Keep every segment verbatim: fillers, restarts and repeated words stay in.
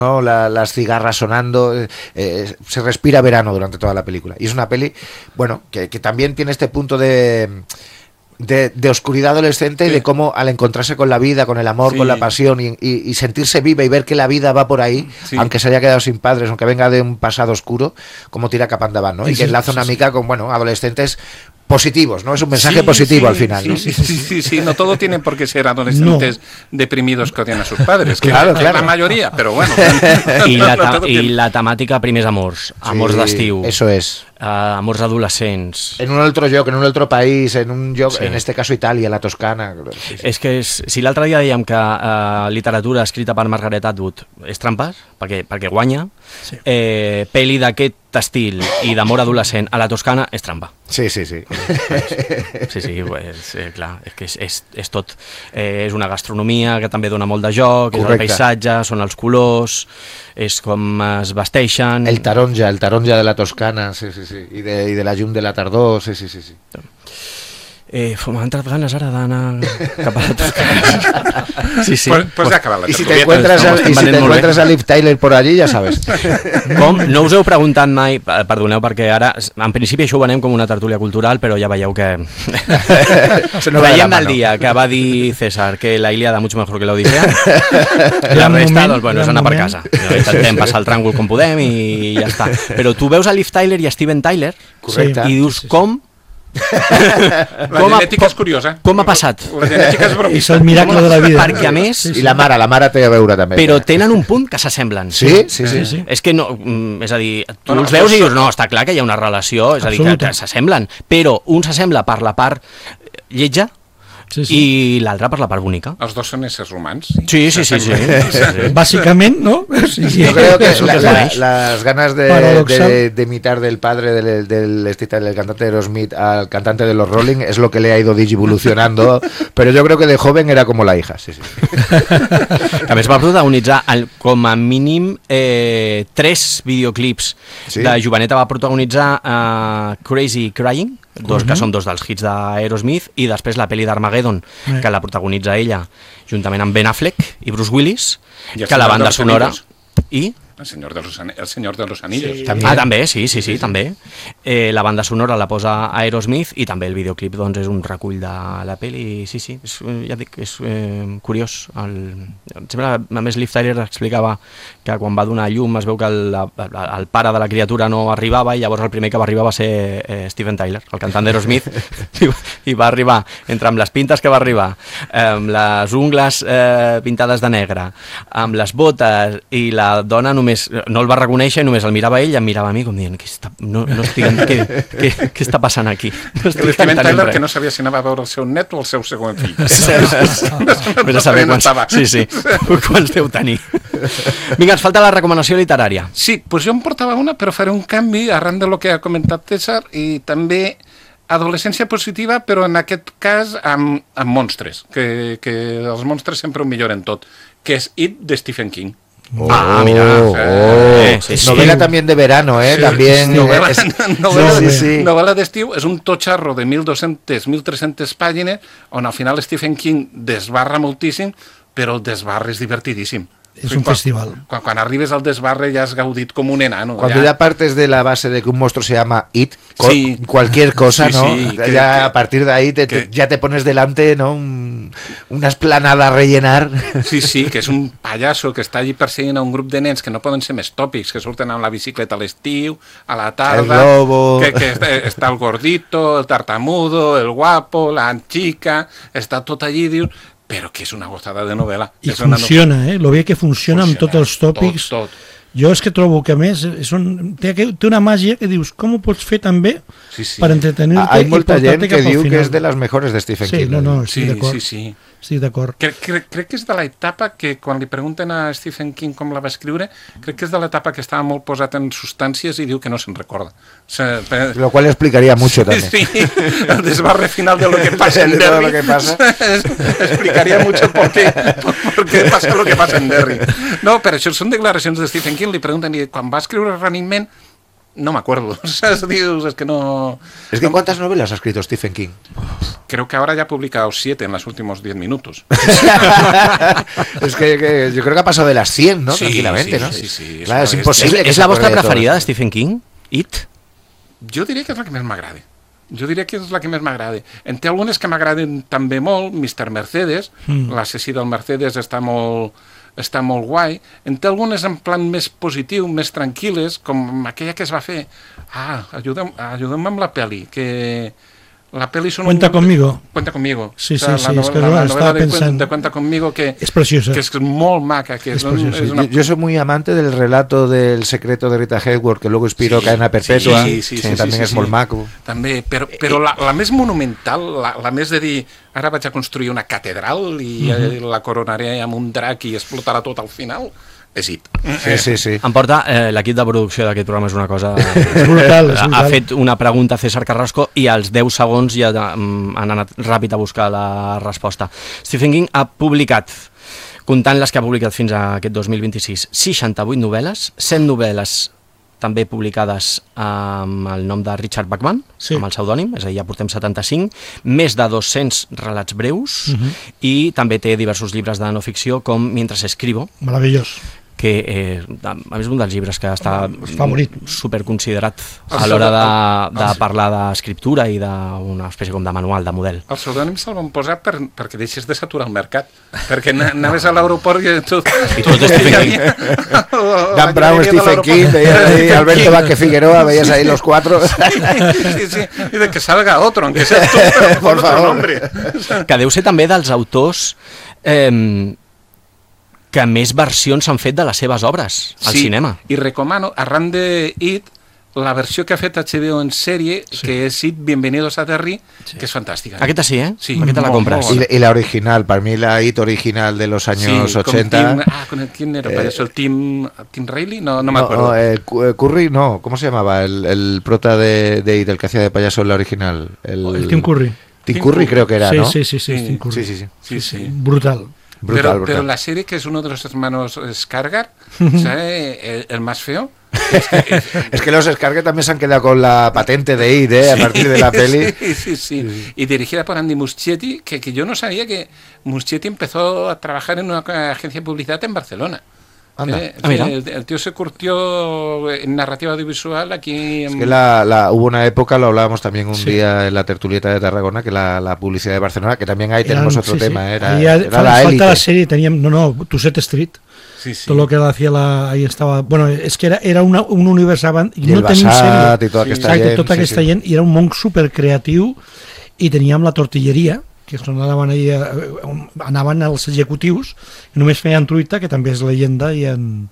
¿no? La, las cigarras sonando, eh, se respira verano durante toda la película. Y es una peli, bueno, que, que también tiene este punto de... De, de oscuridad adolescente, sí. Y de cómo al encontrarse con la vida, con el amor, sí. Con la pasión y, y, y sentirse viva y ver que la vida va por ahí, sí. Aunque se haya quedado sin padres, aunque venga de un pasado oscuro, como tira cap endavant, ¿no? Sí, y que enlaza sí, una sí, mica con, bueno, adolescentes positivos, ¿no? Es un mensaje sí, positivo sí, al final, sí, ¿no? Sí, sí, sí, sí, sí, no todo tiene por qué ser adolescentes no. deprimidos que odian a sus padres, que claro, es claro. la mayoría, pero bueno. I la, ta i la temàtica primers amors, amors sí, d'estiu. Eso es. Uh, amors adolescents. En un otro lloc, en un otro país, en un lloc, sí. En este caso Itàlia, la Toscana. Sí, sí. És que és, si l'altre dia dèiem que uh, literatura escrita per Margaret Atwood és trampes, perquè, perquè guanya, sí. eh, pel·li d'aquest estil i d'amor adolescent a la Toscana és trampa. Sí, sí, sí. Sí, sí, pues, eh, clar, és que és, és, és tot. Eh, és una gastronomia que també dona molt de joc, correcte. És el paisatge, són els colors, és com es vesteixen... El taronja, el taronja de la Toscana, sí, sí, sí, i de, i de la llum de la tardor, sí, sí, sí. sí. Eh, m'han entrat ganes ara d'anar cap a la Toscana. Sí, sí. Pues, pues ja ha acabat la I si te encuentras, a, y si te encuentras a Liv Tyler por allí, ja sabes. Com? No us heu preguntat mai, perdoneu, perquè ara, en principi això ho venem com una tertúlia cultural, però ja veieu que... no veiem el dia que va dir César que la Ilíada mucho mejor que la Odissea. La resta, doncs, bueno, és anar per casa. Intentem passar el tràngol com podem i ja està. Però tu veus a Liv Tyler i a Steven Tyler correcte. I dius com... La com genètica ha, és curiosa. Com ha passat? La genètica és bromista. És el miracle de la vida. Perquè a més... Sí, sí. I la mare, la mare té a veure també. Però tenen un punt que s'assemblen. Sí, sí, sí, sí. És que no... És a dir, tu no, els veus i dius, no, està clar que hi ha una relació, és a dir, que, que s'assemblen, però un s'assembla per la part lletja, sí, sí. I l'altre per la part bonica. Els dos són éssers humans. Sí, sí, sí. sí, sí, sí. Básicament, ¿no? Sí, sí. Yo creo que la, la, las ganas de, de, de imitar del padre del, del, del, del cantante de Aerosmith al cantante de los Rolling es lo que le ha ido digivolucionando, pero yo creo que de joven era como la hija. Sí, sí. A més va protagonitzar el, com a mínim eh, tres videoclips. Sí. De joveneta va protagonitzar uh, Crazy Crying, dos, que són dos dels hits d'Aerosmith, i després la pel·li d'Armageddon, eh. que la protagonitza ella juntament amb Ben Affleck i Bruce Willis, I que la banda sonora i... El senyor de los, el senyor de los anillos. Sí. Ah, també, sí, sí, sí, sí. també. Eh, la banda sonora la posa Aerosmith i també el videoclip doncs, és un recull de la pel·li. Sí, sí, és, ja dic, és eh, curiós. El, sempre, a més, Liv Tyler explicava que quan va donar llum es veu que el, el pare de la criatura no arribava i llavors el primer que va arribar va ser eh, Steven Tyler, el cantant d'Aerosmith, i, i va arribar, entre amb les pintes que va arribar, amb les ungles eh, pintades de negre, amb les botes i la dona només no el va reconèixer, només el mirava ell i em mirava a mi com dient, què està, no, no estic, què, què, què està passant aquí? No estic Steven Tyler que no sabia si anava a veure el seu net o el seu segon fill. Vés a saber quants, sí, sí, quants deu tenir. Vinga, ens falta la recomanació literària. Sí, doncs jo em portava una, però faré un canvi arran de lo que ha comentat César i també adolescència positiva, però en aquest cas amb, amb monstres, que, que els monstres sempre ho milloren tot, que és It, de Stephen King. Oh, ah, mira. Oh, eh, sí, sí. Novela también de verano, ¿eh? Sí, también novela, es, novela, sí, sí. novela d'estiu és un totxarro de mil dos-centes a mil tres-centes pàgines on al final Stephen King desbarra moltíssim, però el desbarre és divertidíssim. Es un quan, festival. Quan, quan arribes al desbarre ya has gaudit como un enano. Cuando ya, ya partes de la base de que un monstruo se llama It, sí, cualquier cosa, sí, ¿no? Sí, ya que, a partir de ahí te, que, te, ya te pones delante, ¿no? Un, una esplanada a rellenar. Sí, sí, que és un pallasso que està allí perseguint a un grup de nens que no poden ser més tòpics, que surten amb la bicicleta a l'estiu, a la tarda, el globo, que, que està, està el gordito, el tartamudo, el guapo, la chica, està tot allí, dius... però que és una gozada de novel·la. I és funciona, una... eh? Lo bé que funciona, funciona amb tots els tòpics. Tot, tot. Jo és que trobo que, a més, és un, té, té una màgia que dius, com ho pots fer tan bé sí, sí. per entretenir-te i portar-te cap al final. Hay molta gent que diu final. que és de les mejores de Stephen sí, King. No, no, estic sí, d'acord. sí, sí. Sí, d'acord. Crec, crec, crec que és de l'etapa que, quan li pregunten a Stephen King com la va escriure, crec que és de l'etapa que estava molt posat en substàncies i diu que no se'n recorda. O sea, per... Lo cual explicaría mucho también. Sí, el desbarre final de lo que pasa en Derry. Lo que pasa. Explicaría mucho por qué, por, por qué pasa lo que passa en Derry. No, però això són declaracions de Stephen King, li pregunten, i quan va escriure Running Man, no me acuerdo. ¿Sabes? Dios, es que no... Es que ¿cuántas novelas ha escrito Stephen King? Creo que ahora ya ha publicado siete en los últimos diez minutos. Es que, que yo creo que ha pasado de las cien, ¿no? Sí, Tranquilamente, sí, ¿no? sí, sí, Claro, es es- imposible. És, que és se la vostra acuerde de todo preferida de esto. Stephen King? It? Jo diria que és la que més m'agrada. Jo diria que és la que més m'agrada. En té algunes que m'agraden també molt, mister Mercedes, mm. l'assassí del Mercedes està molt, està molt guai. En té algunes en plan més positiu, més tranquil·les, com aquella que es va fer. Ah, ajuda'm, ajuda'm amb la pel·li, que... La peli son Cuenta un... conmigo. Cuenta conmigo. Sí, o sea, sí, la sí, no- es que la, no, la estaba novela de, pensando. Cuen- de Cuenta conmigo que, Es preciosa. que és molt maca, que és, Es un, preciosa. és una... Yo, yo soy muy amante del relato del secreto de Rita Hayworth, que luego inspiró Sí, Cadena Perpetua, sí, sí, sí, que sí, también sí, es sí. molt maco. També, però, però la, la més monumental, la, la més de dir ara vaig a construir una catedral i uh -huh. la coronaré amb un drac i explotarà tot al final, és It. Sí, sí, sí. Em porta, eh, l'equip de producció d'aquest programa és una cosa... És brutal, és Ha brutal. fet una pregunta a César Carrasco i als deu segons ja mm, han anat ràpid a buscar la resposta. Stephen King ha publicat, comptant les que ha publicat fins a aquest dos mil vint-i-sis, seixanta-vuit novel·les, cent novel·les també publicades amb el nom de Richard Bachman, Sí. amb el pseudònim, és a dir, ja portem setanta-cinc, més de dos-cents relats breus, uh -huh. i també té diversos llibres de no ficció, com Mientras escribo, Meravellós. que eh, a més un dels llibres que està Favorit. superconsiderat El a l'hora de, pseudònim- de parlar d'escriptura i d'una espècie com de manual, de model. El pseudònim se'l van posar per, perquè deixés de saturar el mercat, perquè na- anaves a l'aeroport i tot... I tot Stephen King. Dan Brown, Stephen King, veías ahí Alberto Vázquez Figueroa, veías ahí los cuatro. Sí, sí, i de que salga otro, aunque sea tú, pero Por con otro favor. nombre. Que deu ser també dels autors eh, que més versions s'han fet de les seves obres al Sí, cinema. i recomano, arran de It, la versió que ha fet H B O en sèrie, sí. que és It, Bienvenidos a Terry, sí. que és fantàstica. Aquesta sí, eh? Sí, Aquesta la molt, compres. molt Y, y la original, para mí la hit original de los años sí, con ochenta. Tim, ah, con el, ¿quién era? Eh, ¿El Tim, Tim Riley? No, no me No, acuerdo. no, eh, Cu- eh, Curry, no, ¿cómo se llamaba? El, el prota de, de It, el que hacía de payaso en la original. El, El Tim Curry. Tim Tim Curry Curry. creo que era, sí, ¿no? sí, sí, sí, Sí, Tim Curry. Sí, sí, sí. sí, sí. Brutal. Brutal, pero, brutal. pero la serie que es uno de los hermanos Skarsgård, ¿sabe? El, el más feo. Es que, es- Es que los Scarge también se han quedado con la patente de It, ¿eh? A partir de la peli. Sí, sí, sí. Y dirigida por Andy Muschietti, que, que yo no sabía que Muschietti empezó a trabajar en una agencia de publicidad en Barcelona. Anda. Eh, Ah, mira. el, el tío se curtió en narrativa audiovisual aquí en... Es que la, la- hubo una época, lo hablábamos también un Sí. día en la tertulieta de Tarragona, que la, la publicidad de Barcelona, que también ahí Eran- tenemos otro sí, sí. tema, era, Ahí ha- era fa- la falta élite. la serie, teníem, no, no, Tusset Street, Sí, sí. todo lo que hacía la, ahí estaba, bueno, es que era, era una, un univers avant i I el no tenim Bassat sèrie. i tota aquesta Exacte, gent, tota sí, aquesta sí. gent, i era un món supercreatiu, i teníem la tortilleria, que és on anaven, ahí, eh, on anaven els executius, i només feien truita, que també és leyenda, i en,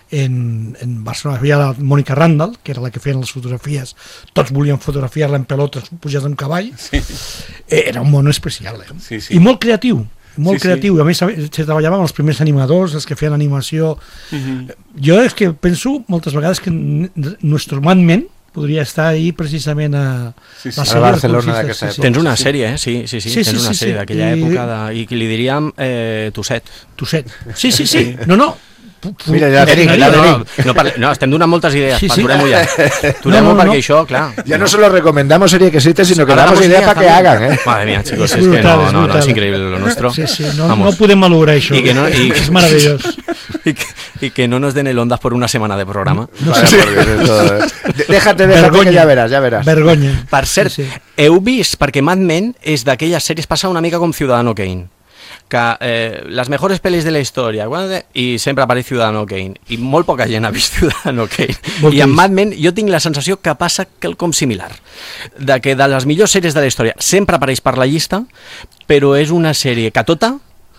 en, en Barcelona hi havia la Mònica Randall, que era la que feien les fotografies, tots volien fotografiar-la en pelotes pujats en cavall. Sí. Eh, era un món especial, eh? Sí, sí. I molt creatiu, molt Sí, sí. creatiu, i a més se treballava amb els primers animadors, els que feien animació. Mhm. Jo és que penso moltes vegades que n- nuestro Mad Men podria estar ahí precisament a, Sí, sí. la A sèrie Barcelona del d'aquesta Consiste, Tens una sí. sèrie, eh? Sí, sí, sí, Sí, sí, tens una sí, sèrie sí. d'aquella I- època de, i que li diríem eh, Tusset. Tusset. Sí, sí, sí, no, no. Pu- pu- Mira, ja tenim, no, ja no, tenim. no, no, parle, no, estem donant moltes idees, Sí, sí, sí. sí. Aturem-ho ja. Aturem-ho No, no, no. perquè això, clar... Ya no solo recomendamos serie que existe, sino que Ahora damos damos ideas ideas para que también. hagan, ¿eh? Madre mía, chicos, És es que brutal, no, és no, no, brutal. es increíble lo nuestro. Sí, sí, no, Vamos. no podem malograr això. I que no- i- És meravellós. Y que, y que no nos den el Ondas por una semana de programa. Vaya, por Dios, esto, eh. De- Déjate, déjate, Vergonya. que ya verás, ya verás. Vergonya. Per cert, Sí, sí. heu vist, perquè Mad Men és d'aquelles sèries, passa una mica com Ciudadano Kane, que eh, les mejores pel·lis de la història, i sempre apareix Ciudadano Kane, i molt poca gent ha vist Ciudadano Kane. Molt I en trist. Mad Men jo tinc la sensació que passa quelcom similar, de que de les millors sèries de la història sempre apareix per la llista, però és una sèrie que tota,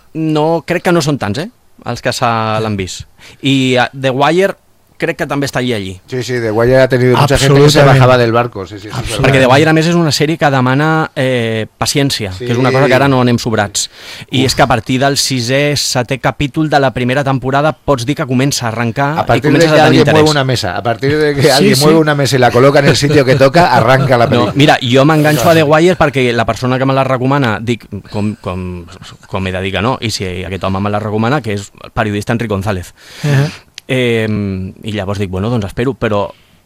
no, crec que no són tants, eh, els que se l'han vist. I uh, The Wire crec que també està allí allí. Sí, sí, The Wire ha tenido mucha gente que se Absolutament. bajaba del barco. Sí, sí, sí, sí, Perquè The Wire, a més, és una sèrie que demana eh, paciència, Sí. que és una cosa que ara no anem sobrats. I és que a partir del sisè, setè capítol de la primera temporada pots dir que comença a arrencar A i partir de comences que a tenir alguien interès. mueve una mesa, a partir de que Sí, alguien sí. mueve una mesa y la coloca en el sitio que toca, arranca la No, película. mira, jo m'enganxo a The Wire perquè la persona que me la recomana, dic, com, com, com he de dir que no, i si aquest home me la recomana, que és el periodista Enric González. Uh -huh. Eh, I llavors dic, bueno, doncs espero, però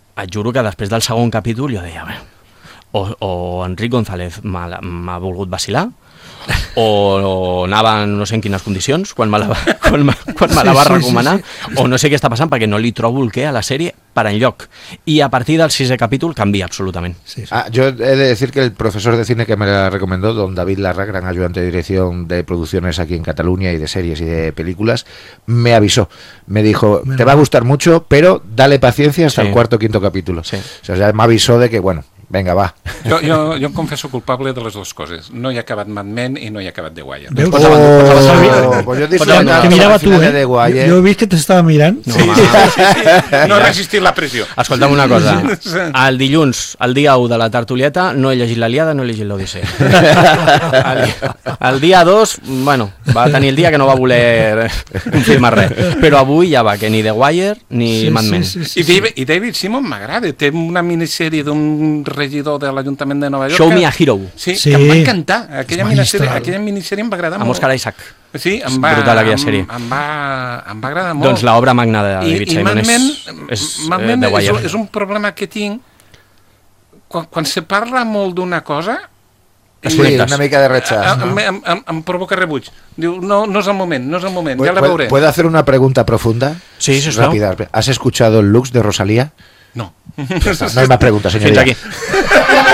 et juro que després del segon capítol jo deia, bueno, o, o Enric González m'ha m'ha volgut vacilar, o, o anava en no sé en quines condicions quan me la va, quan me, quan me la va Sí, sí, recomanar, sí, sí. o no sé què està passant perquè no li trobo el què a la sèrie per enlloc. Y a partir del sisè capítol canvia absolutament. Sí, sí. Ah, yo he de decir que el profesor de cine que me la recomendó, don David Larra, gran ayudante de dirección de producciones aquí en Cataluña y de series y de películas, me avisó. Me dijo, Bueno. te va a gustar mucho, pero dale paciencia hasta Sí. el cuarto o quinto capítulo. Sí. O sea, ya me avisó de que, bueno, venga, va. Jo, jo, jo em confesso culpable de les dues coses. No he acabat Mad Men i no he acabat The Wire. Veus? Pots abandonar, pots abandonar. Oh, pues yo he Pots disfrutado abandonar. Te hasta mirava el tu, final eh? de The Wire. Jo, jo he vist que t'estava mirant. No, Sí, home. sí, sí, sí. No he resistit la pressió. Escolta'm una cosa, el dilluns, el dia u de la tertulieta, no he llegit l'Iliada, no he llegit l'Odissea. El, el dia dos, bueno, va tenir el dia que no va voler confirmar res, però avui ja va, que ni The Wire ni Sí, Mad Men. sí, sí, I sí. David, I David Simon m'agrada. Té una minissèrie d'un regidor de l'Ajuntament de Nova York. Show que- Me a Hero, Sí, Sí. que em va encantar. Aquella És minissèrie, magistral. aquella minissèrie em va agradar amb molt. Oscar Isaac. Sí, És em va, brutal aquella em, sèrie. Em va, em va agradar molt. Doncs l'obra magna de I, David i Simon Mad Men, és, és, Mad eh, Men The és, Wire. és un problema que tinc quan, quan se parla molt d'una cosa Sí, Desconnectes. una mica de rechazo. em, ¿no? em, em, em provoca rebuig. Diu, no, no és el moment, no és el moment, ja la ¿Puedo, veuré. ¿Puedo hacer una pregunta profunda? Sí, sisplau. Rápida. ¿Has escuchado el Lux de Rosalía? No. No hay más preguntas, Fins señoría. aquí.